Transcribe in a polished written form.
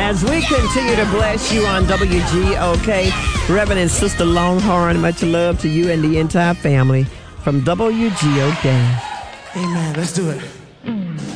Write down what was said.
As we continue to bless you on WGOK, Reverend and Sister Longhorn, much love to you and the entire family from WGOK. Amen. Let's do it.